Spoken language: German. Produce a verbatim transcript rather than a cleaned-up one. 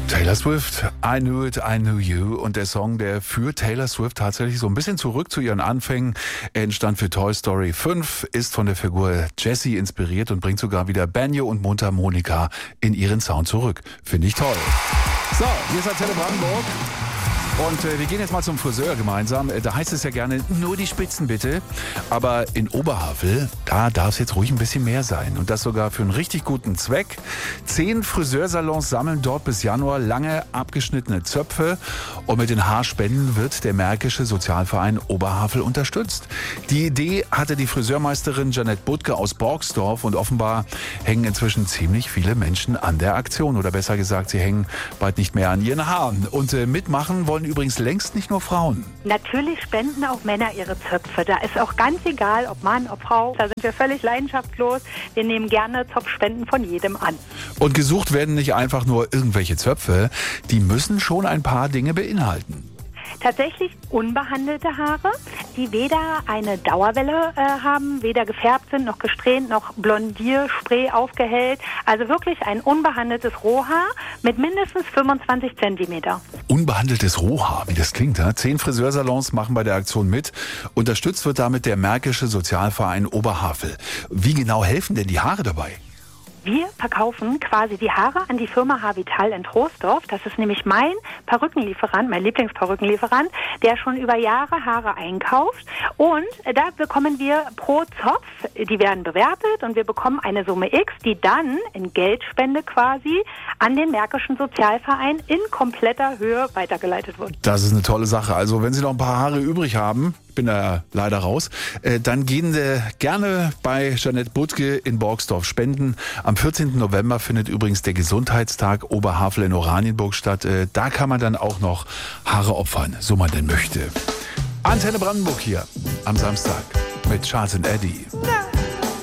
Taylor Swift, I Knew It, I Knew You. Und der Song, der führt Taylor Swift tatsächlich so ein bisschen zurück zu ihren Anfängen. Er entstand für Toy Story fünf, ist von der Figur Jessie inspiriert und bringt sogar wieder Banjo und Mundharmonika in ihren Sound zurück. Finde ich toll. So, hier ist Antenne Brandenburg. Und äh, wir gehen jetzt mal zum Friseur gemeinsam. Äh, da heißt es ja gerne, nur die Spitzen bitte. Aber in Oberhavel, da darf es jetzt ruhig ein bisschen mehr sein. Und das sogar für einen richtig guten Zweck. Zehn Friseursalons sammeln dort bis Januar lange abgeschnittene Zöpfe. Und mit den Haarspenden wird der Märkische Sozialverein Oberhavel unterstützt. Die Idee hatte die Friseurmeisterin Jeanette Butke aus Borgsdorf. Und offenbar hängen inzwischen ziemlich viele Menschen an der Aktion. Oder besser gesagt, sie hängen bald nicht mehr an ihren Haaren. Und äh, mitmachen wollen übrigens längst nicht nur Frauen. Natürlich spenden auch Männer ihre Zöpfe. Da ist auch ganz egal, ob Mann, ob Frau. Da sind wir völlig leidenschaftslos. Wir nehmen gerne Zopfspenden von jedem an. Und gesucht werden nicht einfach nur irgendwelche Zöpfe. Die müssen schon ein paar Dinge beinhalten. Tatsächlich unbehandelte Haare, die weder eine Dauerwelle äh, haben, weder gefärbt sind, noch gesträhnt, noch Blondierspray aufgehellt. Also wirklich ein unbehandeltes Rohhaar mit mindestens fünfundzwanzig Zentimeter. Unbehandeltes Rohhaar, wie das klingt. Ja? Zehn Friseursalons machen bei der Aktion mit. Unterstützt wird damit der Märkische Sozialverein Oberhavel. Wie genau helfen denn die Haare dabei? Wir verkaufen quasi die Haare an die Firma Havital in Troisdorf. Das ist nämlich mein Perückenlieferant, mein Lieblingsperückenlieferant, der schon über Jahre Haare einkauft. Und da bekommen wir pro Zopf, die werden bewertet und wir bekommen eine Summe X, die dann in Geldspende quasi an den Märkischen Sozialverein in kompletter Höhe weitergeleitet wird. Das ist eine tolle Sache. Also wenn Sie noch ein paar Haare übrig haben, bin da leider raus, äh, dann gehen Sie gerne bei Jeanette Butke in Borgsdorf spenden. Am vierzehnten November findet übrigens der Gesundheitstag Oberhavel in Oranienburg statt. Äh, da kann man dann auch noch Haare opfern, so man denn möchte. Antenne Brandenburg hier am Samstag mit Charles und Eddie.